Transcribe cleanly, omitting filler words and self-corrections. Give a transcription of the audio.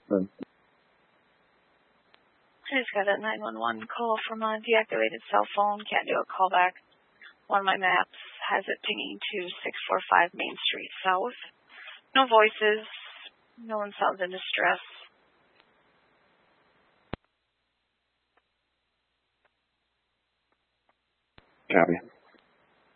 I just got a 911 call from a deactivated cell phone. Can't do a callback. One of my maps has it pinging to 645 Main Street South. No voices. No one sounds in distress. Copy.